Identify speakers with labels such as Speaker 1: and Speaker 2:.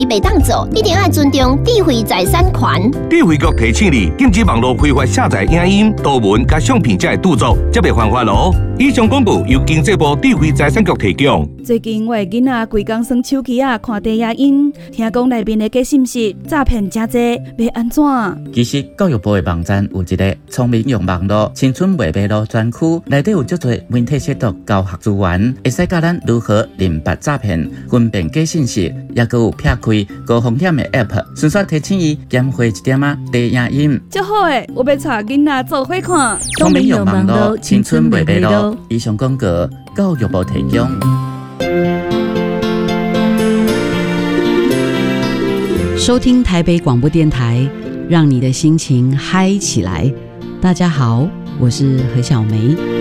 Speaker 1: 伊袂当做，一定要尊重智慧财产权。
Speaker 2: 智慧局提醒你，禁止网络非法下载影音、图文甲相片才会著作，则袂犯法咯。以上广告由经济部智慧财产局提供。
Speaker 3: 最近我的囡仔规工耍手机看低影音，听讲内面的假信息诈骗真多，要安怎？
Speaker 4: 其实教育部的网站有一个聪明用网络青春未迷路专区，内底有足多文体识读教学资源，会使教咱如何认别诈骗、分辨假信息，也佮有撇开高风险的 App， 顺续提醒伊减花一点低影音。
Speaker 3: 足好诶，我要带囡仔做伙看。
Speaker 4: 聪明用网络青春未迷路。以上广告，教育部提供。
Speaker 5: 收听台北广播电台，让你的心情嗨起来。大家好，我是何小梅。